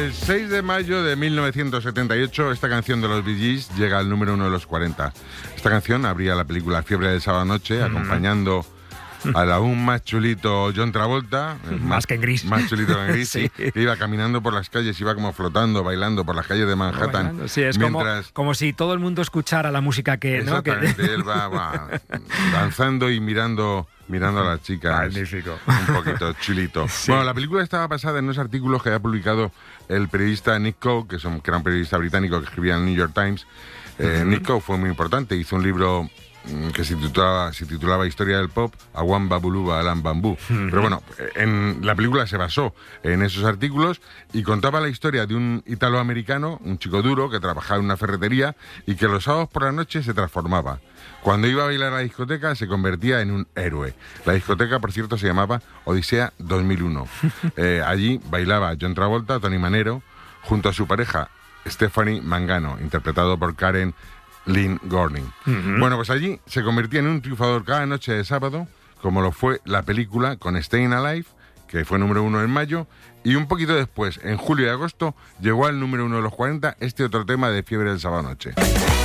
El 6 de mayo de 1978, esta canción de los Bee Gees llega al número 1 de los 40. Esta canción abría la película Fiebre del sábado noche, acompañando al aún más chulito John Travolta. Más que en gris. Más chulito que en gris, Sí. sí. Que iba caminando por las calles, iba como flotando, bailando por las calles de Manhattan. Bailando. Sí, es como si todo el mundo escuchara la música que... ¿no? Exactamente, él va danzando y mirando a las chicas. Magnífico. Un poquito chulito. Sí. Bueno, la película estaba basada en unos artículos que había publicado el periodista Nick Coe, que era un periodista británico que escribía en el New York Times. Nick Coe fue muy importante, hizo un libro que se titulaba Historia del Pop, Awan Babuluba Alan Bambú. Pero bueno, en la película se basó en esos artículos y contaba la historia de un italoamericano, un chico duro que trabajaba en una ferretería y que los sábados por la noche se transformaba. Cuando iba a bailar a la discoteca se convertía en un héroe. La discoteca, por cierto, se llamaba Odisea 2001. Allí bailaba John Travolta, Tony Manero, junto a su pareja Stephanie Mangano, interpretado por Karen Lynn Gorning. Bueno, pues allí se convertía en un triunfador cada noche de sábado, como lo fue la película con Staying Alive, que fue número 1 en mayo, y un poquito después, en julio y agosto, llegó al número 1 de los 40 este otro tema de Fiebre del sábado noche.